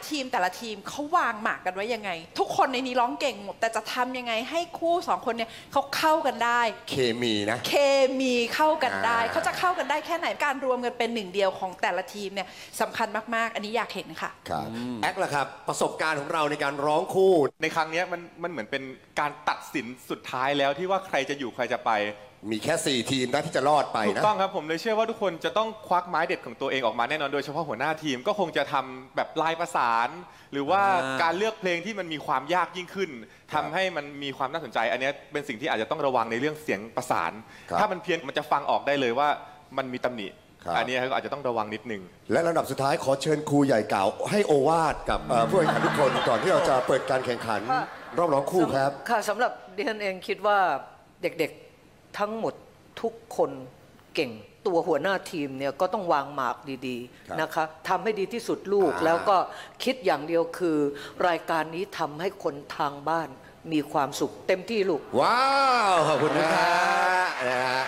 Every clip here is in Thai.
ทีมเขาวางหมากกันไว้ยังไง ทุกคนในนี้ร้องเก่งหมดแต่จะทำยังไงให้คู่2 คนเนี่ยเขาเข้ากันได้เคมีนะเคมีเข้ากันได้เขาจะเข้ากันได้แค่ไหนการรวมกันเป็น1 เดียวของแต่ละทีมเนี่ยสำคัญมากๆอันนี้อยากเห็นค่ะครับแอคล่ะครับประสบการณ์ของเราในการร้องคู่ในครั้งนี้มันเหมือนเป็นการตัดสินสุดท้ายแล้วที่ว่าใครจะอยู่ใครจะไปมีแค่4 ทีมนะที่จะรอดไปนะถูกต้องครับผมเลยเชื่อว่าทุกคนจะต้องควักไม้เด็ดของตัวเองออกมาแน่นอนโดยเฉพาะหัวหน้าทีมก็คงจะทำแบบลายประสานหรือว่าการเลือกเพลงที่มันมีความยากยิ่งขึ้นทำให้มันมีความน่าสนใจอันนี้เป็นสิ่งที่อาจจะต้องระวังในเรื่องเสียงประสานถ้ามันเพี้ยนมันจะฟังออกได้เลยว่ามันมีตำหนิอันนี้ก็อาจจะต้องระวังนิดนึงและลำดับสุดท้ายขอเชิญครูใหญ่เก่าให้โอวาทกับผู้แข่งขันทุกคนก่อนที่เราจะเปิดการแข่งขันรอบร้องคู่ครับค่ะสำหรับดิฉันเองคิดว่าเด็กๆทั้งหมดทุกคนเก่งตัวหัวหน้าทีมเนี่ยก็ต้องวางหมากดีๆนะคะทำให้ดีที่สุดลูกแล้วก็คิดอย่างเดียวคือรายการนี้ทำให้คนทางบ้านมีความสุขเต็มที่ลูกว้าวขอบคุณนะฮะ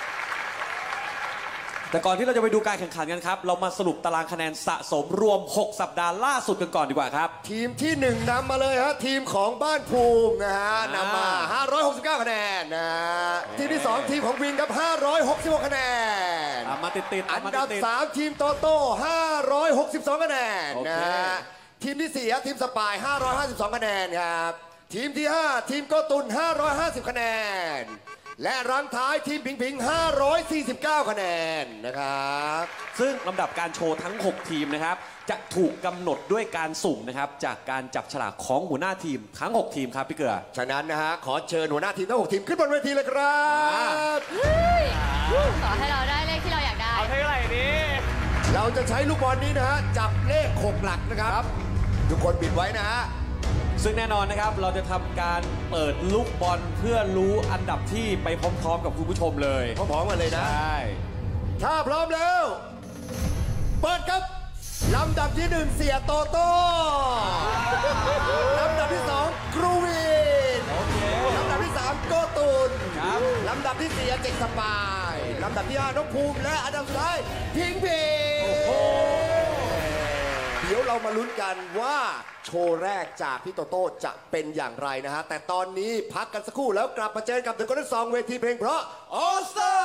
แต่ก่อนที่เราจะไปดูการแข่งขันกันครับเรามาสรุปตารางคะแนนสะสมรวม6 สัปดาห์ล่าสุดกันก่อนดีกว่าครับทีมที่1นำมาเลยฮะทีมของบ้านภูมินะฮะนำมา569คะแนนนะทีมที่2ทีมของวินครับ566คะแนนมาติดอันดับ3ทีมโตโต้562คะแนนนะฮะทีมที่4ทีมสปาย552คะแนนครับทีมที่5ทีมโกตุน550คะแนนและรังท้ายทีมผิงผิง549คะแนนนะครับซึ่งลำดับการโชว์ทั้ง6ทีมนะครับจะถูกกำหนดด้วยการสุ่มนะครับจากการจับฉลากของหัวหน้าทีมทั้ง6ทีมครับพี่เกลือฉะนั้นนะฮะขอเชิญหัวหน้าทีมทั้ง6ทีมขึ้นบนเวทีเลยครับขอให้เราได้เลขที่เราอยากได้เอาเท่าไหร่นี้เราจะใช้ลูกบอลนี้นะฮะจับเลข6 หลักนะครับทุกคนปิดไว้นะฮะซึ่งแน่นอนนะครับเราจะทำการเปิดลูกบอลเพื่อรู้อันดับที่ไปพร้อมๆกับคุณผู้ชมเลยพร้อมๆกันเลยนะใช่ถ้าพร้อมแล้วเปิดครับลำดับที่1เสียโตโต้ลำดับที่2ครูวินลำดับที่3โกตุนลำดับที่4เจ็กสปายลำดับที่5น้องภูมิและอันดับสุดท้ายพิงพิงเดี๋ยวเรามาลุ้นกันว่าโชว์แรกจากพี่โตโต้จะเป็นอย่างไรนะฮะแต่ตอนนี้พักกันสักครู่แล้วกลับมาเจอกับ The Golden Song เวทีเพลงเพราะ All Star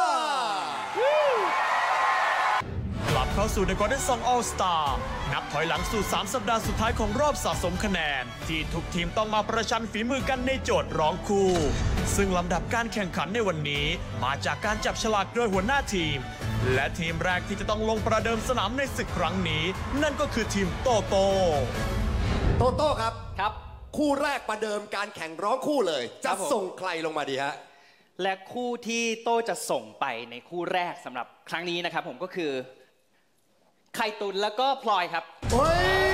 กลับเข้าสู่ The Golden Song All Star นับถอยหลังสู่3 สัปดาห์สุดท้ายของรอบสะสมคะแนนที่ทุกทีมต้องมาประชันฝีมือกันในโจทย์ร้องคู่ซึ่งลำดับการแข่งขันในวันนี้มาจากการจับฉลากโดยหัวหน้าทีมและทีมแรกที่จะต้องลงประเดิมสนามในศึกครั้งนี้นั่นก็คือทีมโตโต้ครับคู่แรกประเดิมการแข่งร้องคู่เลยจะส่งใครลงมาดีฮะและคู่ที่โต้จะส่งไปในคู่แรกสำหรับครั้งนี้นะครับผมก็คือไข่ตุนแล้วก็พลอยครับเฮ้ย